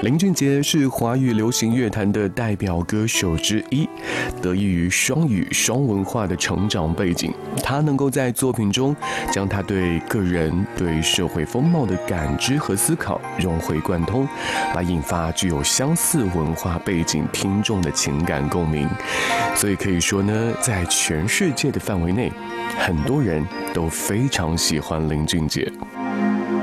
林俊杰是华语流行乐坛的代表歌手之一，得益于双语双文化的成长背景，他能够在作品中将他对个人、对社会风貌的感知和思考融会贯通，来引发具有相似文化背景听众的情感共鸣。所以可以说呢，在全世界的范围内，很多人都非常喜欢林俊杰。